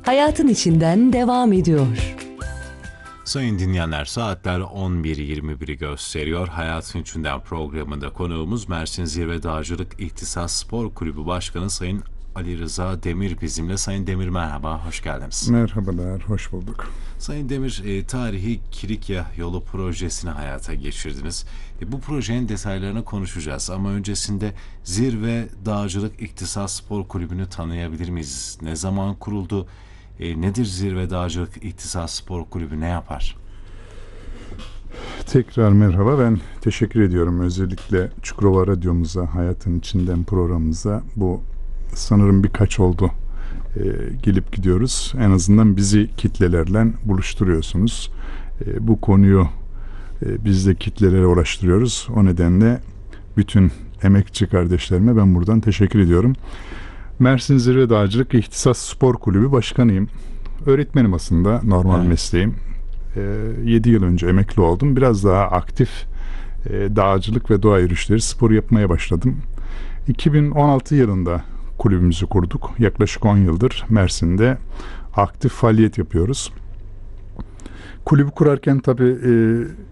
Hayatın içinden devam ediyor. Sayın dinleyenler, saatler 11.21'i gösteriyor. Hayatın İçinden programında konuğumuz Mersin Zirve Dağcılık İhtisas Spor Kulübü Başkanı Sayın Ali Rıza Demir bizimle. Sayın Demir, merhaba, hoş geldiniz. Merhabalar, hoş bulduk. Sayın Demir, tarihi Kirikya yolu projesini hayata geçirdiniz. Bu projenin detaylarını konuşacağız ama öncesinde Zirve Dağcılık İhtisas Spor Kulübü'nü tanıyabilir miyiz? Ne zaman kuruldu? Nedir Zirve Dağcılık İhtisas Spor Kulübü, ne yapar? Tekrar merhaba, ben teşekkür ediyorum özellikle Çukurova Radyomuza, Hayatın İçinden programımıza. Bu sanırım birkaç oldu gelip gidiyoruz. En azından bizi kitlelerle buluşturuyorsunuz. Bu konuyu biz de kitlelere ulaştırıyoruz. O nedenle bütün emekçi kardeşlerime ben buradan teşekkür ediyorum. Mersin Zirve Dağcılık İhtisas Spor Kulübü Başkanıyım. Öğretmenim aslında, normal mesleğim. 7 yıl önce emekli oldum. Biraz daha aktif dağcılık ve doğa yürüyüşleri, spor yapmaya başladım. 2016 yılında kulübümüzü kurduk. Yaklaşık 10 yıldır Mersin'de aktif faaliyet yapıyoruz. Kulübü kurarken tabii